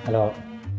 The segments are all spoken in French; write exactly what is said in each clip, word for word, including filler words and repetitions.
Alors,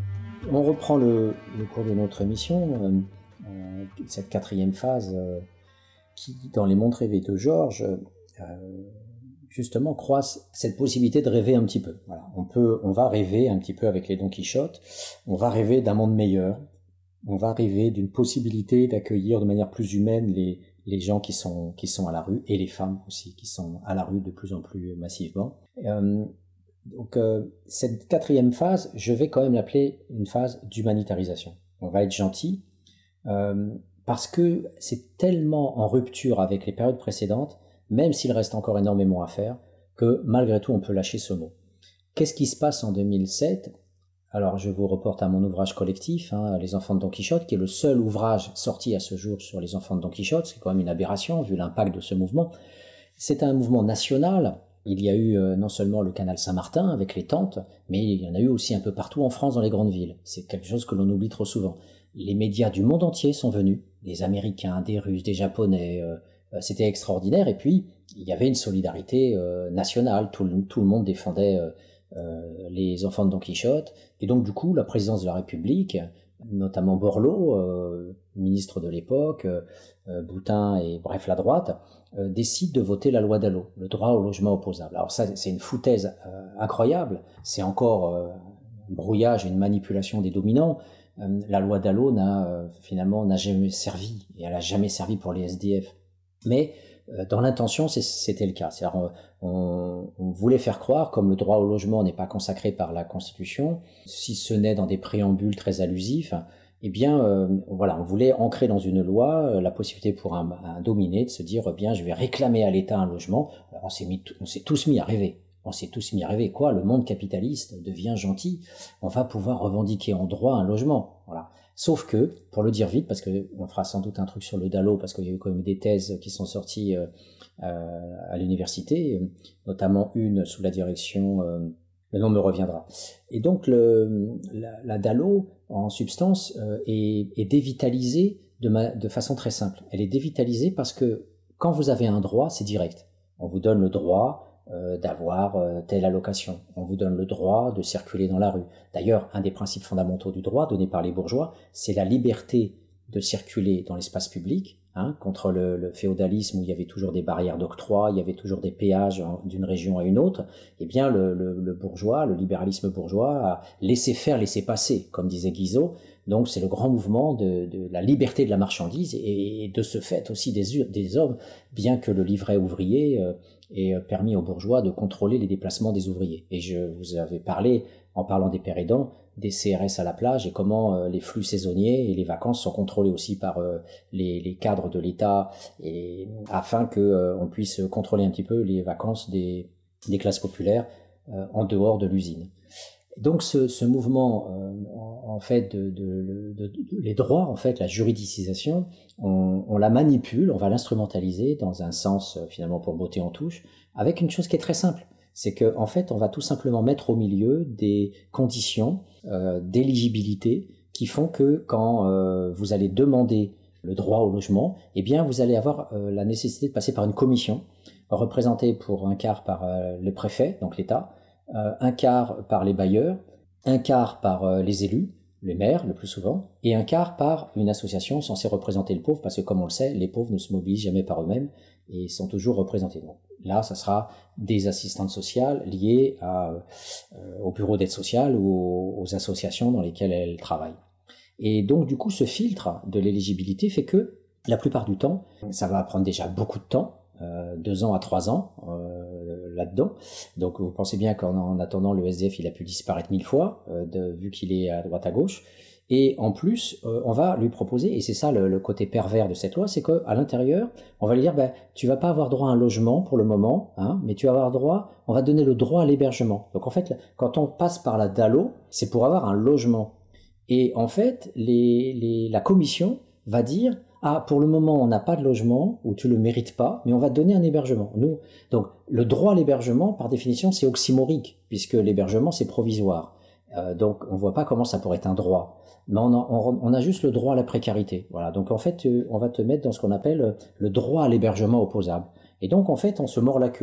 on reprend le, le cours de notre émission, euh, euh, cette quatrième phase euh, qui, dans les mondes rêvés de Georges, euh, justement croise cette possibilité de rêver un petit peu. Voilà, on peut, on va rêver un petit peu avec les Don Quichotte, on va rêver d'un monde meilleur, on va rêver d'une possibilité d'accueillir de manière plus humaine les, les gens qui sont, qui sont à la rue, et les femmes aussi qui sont à la rue de plus en plus massivement. Euh, Donc euh, cette quatrième phase, je vais quand même l'appeler une phase d'humanitarisation. On va être gentil euh, parce que c'est tellement en rupture avec les périodes précédentes, même s'il reste encore énormément à faire, que malgré tout on peut lâcher ce mot. Qu'est-ce qui se passe en deux mille sept ? Alors je vous reporte à mon ouvrage collectif, hein, Les Enfants de Don Quichotte, qui est le seul ouvrage sorti à ce jour sur les enfants de Don Quichotte. C'est quand même une aberration vu l'impact de ce mouvement. C'est un mouvement national. Il y a eu euh, non seulement le canal Saint-Martin avec les tentes, mais il y en a eu aussi un peu partout en France dans les grandes villes. C'est quelque chose que l'on oublie trop souvent. Les médias du monde entier sont venus, des Américains, des Russes, des Japonais, euh, c'était extraordinaire. Et puis, il y avait une solidarité euh, nationale, tout le, tout le monde défendait euh, euh, les enfants de Don Quichotte. Et donc du coup, la présidence de la République, notamment Borloo, euh, ministre de l'époque, euh, Boutin et bref la droite, euh, décide de voter la loi Dallot, le droit au logement opposable. Alors ça, c'est une foutaise euh, incroyable, c'est encore euh, un brouillage et une manipulation des dominants. Euh, la loi Dallot n'a euh, finalement n'a jamais servi, et elle a jamais servi pour les S D F. Mais euh, dans l'intention, c'était le cas. C'est-à-dire, on, on voulait faire croire, comme le droit au logement n'est pas consacré par la Constitution, si ce n'est dans des préambules très allusifs, eh bien, euh, voilà, on voulait ancrer dans une loi euh, la possibilité pour un, un dominé de se dire, eh bien, je vais réclamer à l'État un logement. Alors, on s'est mis, on s'est tous mis à rêver. On s'est tous mis à rêver. Quoi ? Le monde capitaliste devient gentil. On va pouvoir revendiquer en droit un logement. Voilà. Sauf que, pour le dire vite, parce que on fera sans doute un truc sur le Dallot, parce qu'il y a eu quand même des thèses qui sont sorties euh, euh, à l'université, notamment une sous la direction, euh, le nom me reviendra. Et donc le, la, la Dallot, en substance, euh, est, est dévitalisée de, ma, de façon très simple. Elle est dévitalisée parce que quand vous avez un droit, c'est direct. On vous donne le droit Euh, d'avoir euh, telle allocation. On vous donne le droit de circuler dans la rue. D'ailleurs, un des principes fondamentaux du droit donné par les bourgeois, c'est la liberté de circuler dans l'espace public, hein, contre le, le féodalisme où il y avait toujours des barrières d'octroi, il y avait toujours des péages d'une région à une autre. Eh bien, le, le, le bourgeois, le libéralisme bourgeois a laissé faire, laissé passer, comme disait Guizot. Donc c'est le grand mouvement de, de la liberté de la marchandise et, et de ce fait aussi des, des hommes, bien que le livret ouvrier euh, ait permis aux bourgeois de contrôler les déplacements des ouvriers. Et je vous avais parlé, en parlant des pères aidants, des C R S à la plage et comment euh, les flux saisonniers et les vacances sont contrôlés aussi par euh, les, les cadres de l'État et, afin qu'on euh, puisse contrôler un petit peu les vacances des, des classes populaires euh, en dehors de l'usine. Donc ce, ce mouvement, euh, en, en fait, de, de, de, de, de, les droits, en fait, la juridicisation, on, on la manipule, on va l'instrumentaliser dans un sens euh, finalement pour botter en touche, avec une chose qui est très simple, c'est que en fait, on va tout simplement mettre au milieu des conditions euh, d'éligibilité qui font que quand euh, vous allez demander le droit au logement, eh bien, vous allez avoir euh, la nécessité de passer par une commission représentée pour un quart par euh, le préfet, donc l'État. Euh, un quart par les bailleurs, un quart par euh, les élus, les maires le plus souvent, et un quart par une association censée représenter le pauvre, parce que comme on le sait, les pauvres ne se mobilisent jamais par eux-mêmes et sont toujours représentés. Donc là, ça sera des assistantes sociales liées à, euh, au bureau d'aide sociale ou aux, aux associations dans lesquelles elles travaillent. Et donc du coup, ce filtre de l'éligibilité fait que la plupart du temps, ça va prendre déjà beaucoup de temps, Euh, deux ans à trois ans euh, là-dedans. Donc vous pensez bien qu'en en attendant, le S D F il a pu disparaître mille fois, euh, de, vu qu'il est à droite à gauche. Et en plus, euh, on va lui proposer, et c'est ça le, le côté pervers de cette loi, c'est qu'à l'intérieur, on va lui dire, ben, tu vas pas avoir droit à un logement pour le moment, hein, mais tu vas avoir droit, on va donner le droit à l'hébergement. Donc en fait, quand on passe par la Dallot, c'est pour avoir un logement. Et en fait, les, les, la commission va dire, ah, pour le moment, on n'a pas de logement, ou tu le mérites pas, mais on va te donner un hébergement. Nous, donc, le droit à l'hébergement, par définition, c'est oxymorique, puisque l'hébergement, c'est provisoire. Euh, donc, on voit pas comment ça pourrait être un droit. Mais on a, on, on a juste le droit à la précarité. Voilà. Donc, en fait, on va te mettre dans ce qu'on appelle le droit à l'hébergement opposable. Et donc, en fait, on se mord la queue.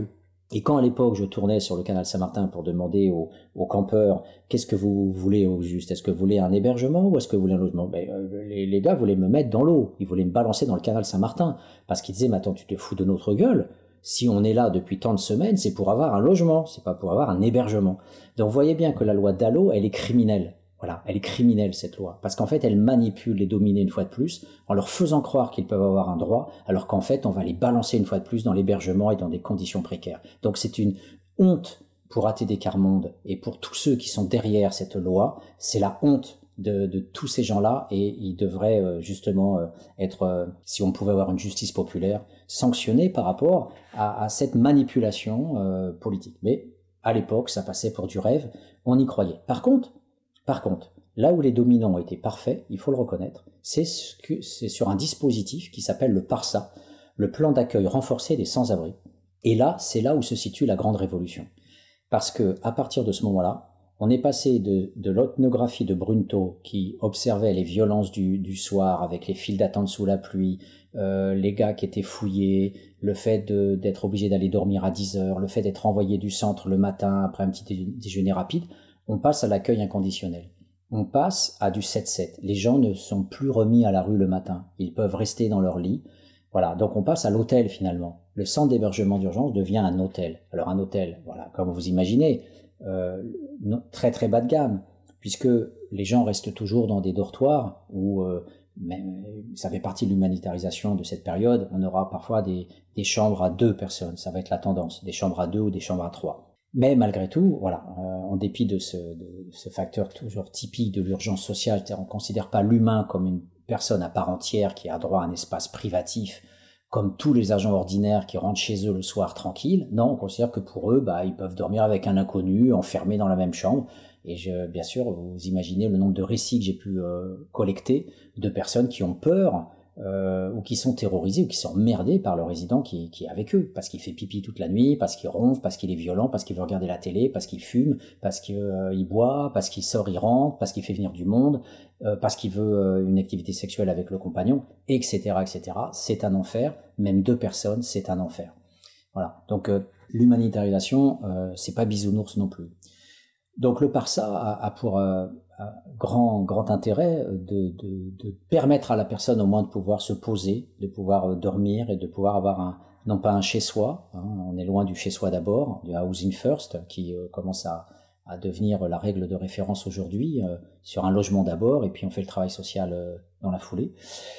Et quand à l'époque je tournais sur le canal Saint-Martin pour demander aux, aux campeurs qu'est-ce que vous voulez au juste, est-ce que vous voulez un hébergement ou est-ce que vous voulez un logement, ben, euh, les, les gars voulaient me mettre dans l'eau, ils voulaient me balancer dans le canal Saint-Martin parce qu'ils disaient mais attends, tu te fous de notre gueule, si on est là depuis tant de semaines c'est pour avoir un logement, c'est pas pour avoir un hébergement. Donc vous voyez bien que la loi Dallot elle est criminelle. Voilà, elle est criminelle cette loi, parce qu'en fait elle manipule les dominés une fois de plus, en leur faisant croire qu'ils peuvent avoir un droit, alors qu'en fait on va les balancer une fois de plus dans l'hébergement et dans des conditions précaires. Donc c'est une honte pour A T D Quart Monde et pour tous ceux qui sont derrière cette loi, c'est la honte de, de tous ces gens-là et ils devraient euh, justement euh, être, euh, si on pouvait avoir une justice populaire, sanctionnés par rapport à, à cette manipulation euh, politique. Mais à l'époque ça passait pour du rêve, on y croyait. Par contre, Par contre, là où les dominants ont été parfaits, il faut le reconnaître, c'est, ce que, c'est sur un dispositif qui s'appelle le PARSA, le plan d'accueil renforcé des sans-abri. Et là, c'est là où se situe la grande révolution. Parce que à partir de ce moment-là, on est passé de, de l'ethnographie de Brunto qui observait les violences du, du soir avec les files d'attente sous la pluie, euh, les gars qui étaient fouillés, le fait de, d'être obligé d'aller dormir à dix heures, le fait d'être envoyé du centre le matin après un petit déjeuner rapide. On passe à l'accueil inconditionnel. On passe à du sept sept. Les gens ne sont plus remis à la rue le matin. Ils peuvent rester dans leur lit. Voilà. Donc on passe à l'hôtel finalement. Le centre d'hébergement d'urgence devient un hôtel. Alors un hôtel, voilà, comme vous imaginez, euh, très très bas de gamme, puisque les gens restent toujours dans des dortoirs où, euh, même, ça fait partie de l'humanitarisation de cette période. On aura parfois des, des chambres à deux personnes. Ça va être la tendance. Des chambres à deux ou des chambres à trois. Mais malgré tout, voilà, euh, en dépit de ce, de ce facteur toujours typique de l'urgence sociale, c'est-à-dire on ne considère pas l'humain comme une personne à part entière qui a droit à un espace privatif, comme tous les agents ordinaires qui rentrent chez eux le soir tranquille. Non, on considère que pour eux, bah, ils peuvent dormir avec un inconnu, enfermés dans la même chambre. Et je, bien sûr, vous imaginez le nombre de récits que j'ai pu euh, collecter de personnes qui ont peur, Euh, ou qui sont terrorisés ou qui sont emmerdés par le résident qui, qui est avec eux, parce qu'il fait pipi toute la nuit, parce qu'il ronfle, parce qu'il est violent, parce qu'il veut regarder la télé, parce qu'il fume, parce qu'il euh, boit, parce qu'il sort, il rentre, parce qu'il fait venir du monde, euh, parce qu'il veut euh, une activité sexuelle avec le compagnon, et cetera, et cetera. C'est un enfer. Même deux personnes, c'est un enfer. Voilà. Donc euh, l'humanitarisation, euh, c'est pas bisounours non plus. Donc le PARSA a, a pour euh, a grand, grand intérêt de, de, de permettre à la personne au moins de pouvoir se poser, de pouvoir dormir et de pouvoir avoir un, non pas un chez-soi, hein, on est loin du chez-soi d'abord, du housing first, qui euh, commence à, à devenir la règle de référence aujourd'hui, euh, sur un logement d'abord, et puis on fait le travail social euh, dans la foulée.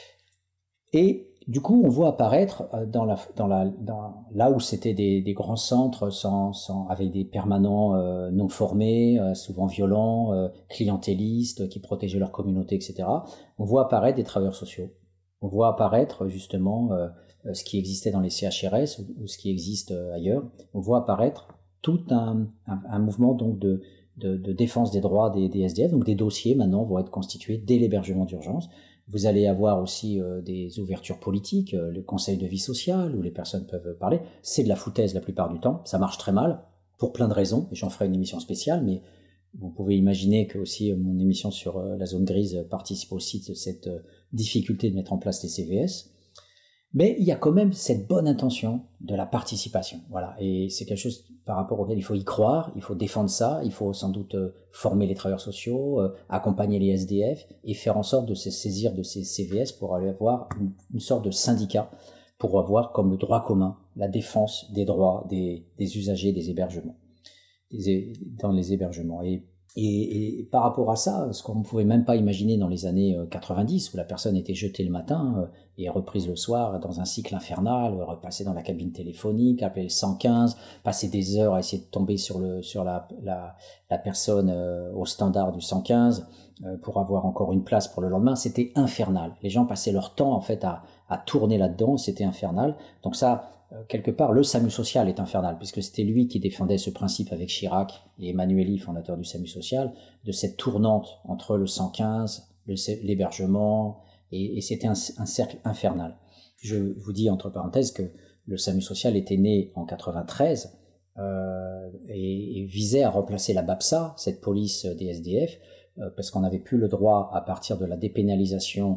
Et du coup, on voit apparaître dans la, dans la, dans, là où c'était des, des grands centres sans, sans, avec des permanents euh, non formés, euh, souvent violents, euh, clientélistes, qui protégeaient leur communauté, et cetera. On voit apparaître des travailleurs sociaux. On voit apparaître justement euh, ce qui existait dans les C H R S ou, ou ce qui existe ailleurs. On voit apparaître tout un, un, un mouvement donc de, de, de défense des droits des, des S D F. Donc des dossiers maintenant vont être constitués dès l'hébergement d'urgence. Vous allez avoir aussi euh, des ouvertures politiques, euh, le conseil de vie sociale, où les personnes peuvent parler. C'est de la foutaise la plupart du temps, ça marche très mal, pour plein de raisons, et j'en ferai une émission spéciale, mais vous pouvez imaginer que aussi euh, mon émission sur euh, la zone grise participe aussi de cette euh, difficulté de mettre en place les C V S. Mais il y a quand même cette bonne intention de la participation, voilà. Et c'est quelque chose par rapport auquel il faut y croire, il faut défendre ça, il faut sans doute euh, former les travailleurs sociaux, euh, accompagner les S D F et faire en sorte de se saisir de ces C V S pour aller avoir une, une sorte de syndicat pour avoir comme le droit commun la défense des droits des, des usagers des hébergements, des, dans les hébergements. Et Et, et par rapport à ça, ce qu'on ne pouvait même pas imaginer dans les années quatre-vingt-dix, où la personne était jetée le matin et reprise le soir dans un cycle infernal, repasser dans la cabine téléphonique, appeler le cent quinze, passer des heures à essayer de tomber sur, le, sur la, la, la personne au standard du cent quinze pour avoir encore une place pour le lendemain, c'était infernal. Les gens passaient leur temps en fait à, à tourner là-dedans, c'était infernal. Donc ça, quelque part, le SAMU social est infernal, puisque c'était lui qui défendait ce principe avec Chirac et Emmanueli, fondateur du SAMU social, de cette tournante entre le cent quinze, le, l'hébergement, et, et c'était un, un cercle infernal. Je vous dis entre parenthèses que le SAMU social était né en quatre-vingt-treize euh, et, et visait à remplacer la BAPSA, cette police des S D F, euh, parce qu'on n'avait plus le droit, à partir de la dépénalisation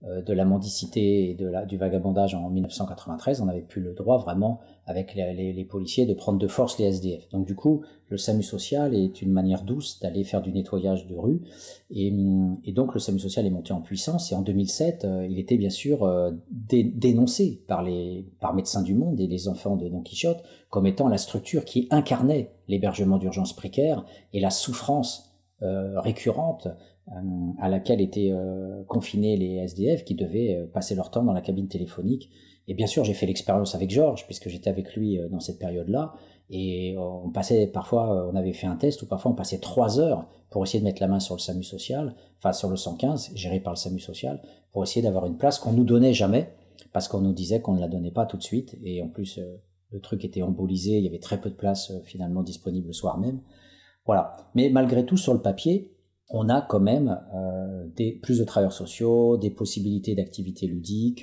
euh, de la mendicité et de la, du vagabondage en dix-neuf cent quatre-vingt-treize, on n'avait plus le droit vraiment, avec les, les, les policiers, de prendre de force les S D F. Donc du coup, le SAMU social est une manière douce d'aller faire du nettoyage de rue, et, et donc le SAMU social est monté en puissance, et en deux mille sept, euh, il était bien sûr euh, dé, dénoncé par les par Médecins du Monde et les enfants de Don Quichotte comme étant la structure qui incarnait l'hébergement d'urgence précaire et la souffrance euh, récurrente euh, à laquelle étaient euh, confinés les S D F qui devaient euh, passer leur temps dans la cabine téléphonique. Et bien sûr, j'ai fait l'expérience avec Georges, puisque j'étais avec lui euh, dans cette période-là, et on passait parfois, on avait fait un test, où parfois on passait trois heures pour essayer de mettre la main sur le SAMU social, enfin sur le cent quinze, géré par le SAMU social, pour essayer d'avoir une place qu'on nous donnait jamais, parce qu'on nous disait qu'on ne la donnait pas tout de suite, et en plus euh, le truc était embolisé, il y avait très peu de places euh, finalement disponibles le soir même. Voilà. Mais malgré tout, sur le papier, on a quand même euh, des, plus de travailleurs sociaux, des possibilités d'activités ludiques,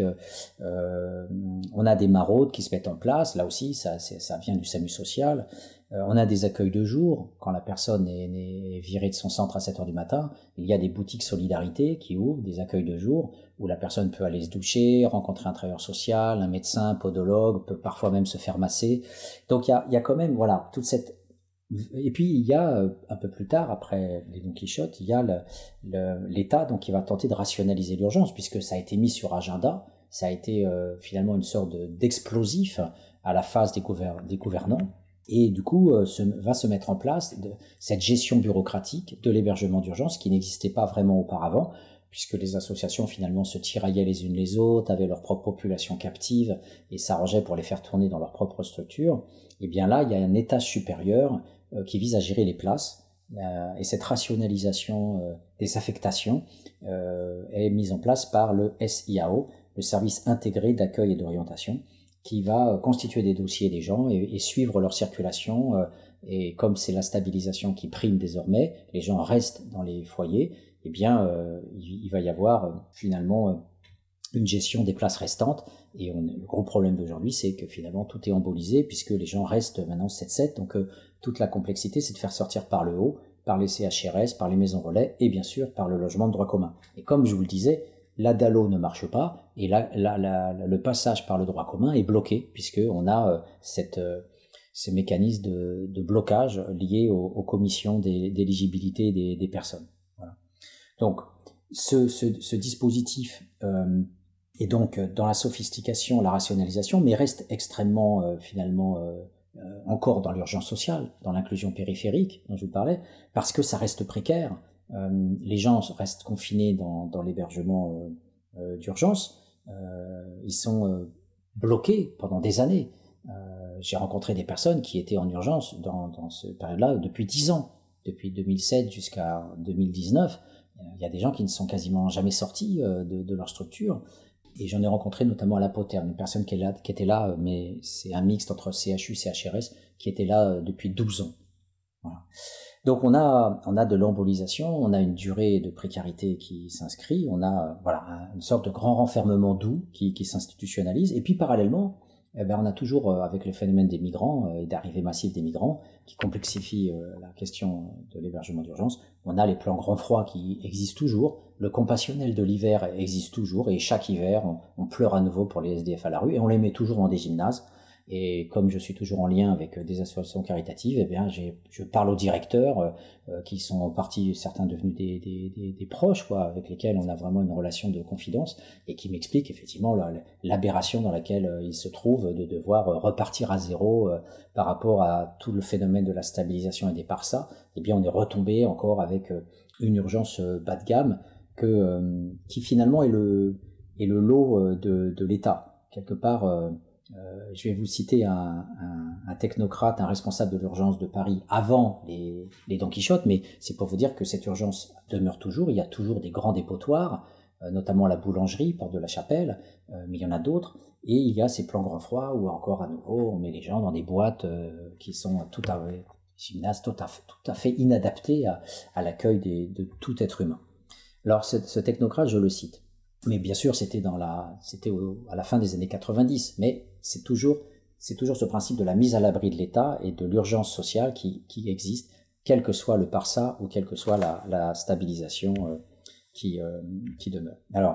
euh, on a des maraudes qui se mettent en place, là aussi ça, ça vient du SAMU social, euh, on a des accueils de jour, quand la personne est, est virée de son centre à sept heures du matin, il y a des boutiques solidarité qui ouvrent, des accueils de jour, où la personne peut aller se doucher, rencontrer un travailleur social, un médecin, un podologue, peut parfois même se faire masser. Donc il y a, il y a quand même voilà, toute cette... Et puis il y a un peu plus tard, après les Don Quichotte, il y a le, le, l'État donc qui va tenter de rationaliser l'urgence, puisque ça a été mis sur agenda, ça a été euh, finalement une sorte de, d'explosif à la phase des, gouver- des gouvernants, et du coup euh, se, va se mettre en place de, cette gestion bureaucratique de l'hébergement d'urgence qui n'existait pas vraiment auparavant, puisque les associations finalement se tiraillaient les unes les autres, avaient leur propre population captive et s'arrangeaient pour les faire tourner dans leur propre structure. Et bien là, il y a un étage supérieur euh, qui vise à gérer les places, euh, et cette rationalisation euh, des affectations euh, est mise en place par le S I A O, le service intégré d'accueil et d'orientation, qui va constituer des dossiers des gens et, et suivre leur circulation. Euh, et comme c'est la stabilisation qui prime désormais, les gens restent dans les foyers, eh bien, euh, il, il va y avoir euh, finalement euh, une gestion des places restantes. Et on, le gros problème d'aujourd'hui, c'est que finalement tout est embolisé, puisque les gens restent maintenant sept sept. Donc euh, toute la complexité, c'est de faire sortir par le haut, par les C H R S, par les maisons relais, et bien sûr par le logement de droit commun. Et comme je vous le disais, la D A L O ne marche pas, et là, là, là, le passage par le droit commun est bloqué, puisqu'on a euh, cette... Euh, ces mécanismes de, de blocage liés aux, aux commissions des, d'éligibilité des, des personnes. Voilà. Donc, ce, ce, ce dispositif euh, est donc dans la sophistication, la rationalisation, mais reste extrêmement, euh, finalement, euh, euh, encore dans l'urgence sociale, dans l'inclusion périphérique dont je vous parlais, parce que ça reste précaire. Euh, les gens restent confinés dans, dans l'hébergement euh, euh, d'urgence. Euh, ils sont euh, bloqués pendant des années. Euh, j'ai rencontré des personnes qui étaient en urgence dans, dans cette période-là depuis dix ans, depuis deux mille sept jusqu'à deux mille dix-neuf. Il y a des gens qui ne sont quasiment jamais sortis de, de leur structure. Et j'en ai rencontré notamment à la Poterne, une personne qui, est là, qui était là, mais c'est un mixte entre C H U et C H R S, qui était là depuis douze ans. Voilà. Donc on a, on a de l'embolisation, on a une durée de précarité qui s'inscrit, on a voilà, une sorte de grand renfermement doux qui, qui s'institutionnalise. Et puis parallèlement, eh ben, on a toujours, avec le phénomène des migrants et d'arrivée massive des migrants, qui complexifie la question de l'hébergement d'urgence, on a les plans grand froid qui existent toujours, le compassionnel de l'hiver existe toujours, et chaque hiver, on, on pleure à nouveau pour les S D F à la rue, et on les met toujours dans des gymnases. Et comme je suis toujours en lien avec des associations caritatives, eh bien, j'ai, je parle aux directeurs euh, qui sont en partie certains devenus des, des, des, des proches, quoi, avec lesquels on a vraiment une relation de confidence, et qui m'expliquent effectivement la, l'aberration dans laquelle euh, ils se trouvent de devoir euh, repartir à zéro euh, par rapport à tout le phénomène de la stabilisation et des parsas. Eh bien, on est retombé encore avec euh, une urgence euh, bas de gamme que, euh, qui finalement est le, est le lot euh, de, de l'État. Quelque part, euh, Euh, je vais vous citer un, un, un technocrate, un responsable de l'urgence de Paris avant les, les Don Quichotte, mais c'est pour vous dire que cette urgence demeure toujours. Il y a toujours des grands dépotoirs, euh, notamment la boulangerie, Porte de la Chapelle, euh, mais il y en a d'autres. Et il y a ces plans grand froid où encore à nouveau on met les gens dans des boîtes euh, qui sont tout à fait, gymnases tout à fait, tout à fait inadaptées à, à l'accueil des, de tout être humain. Alors ce, ce technocrate, je le cite. Mais bien sûr, c'était dans la, c'était au, à la fin des années quatre-vingt-dix. Mais c'est toujours, c'est toujours ce principe de la mise à l'abri de l'État et de l'urgence sociale qui, qui existe, quel que soit le parsa ou quelle que soit la, la stabilisation euh, qui, euh, qui demeure. Alors,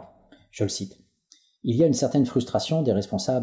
Je le cite. « Il y a une certaine frustration des responsables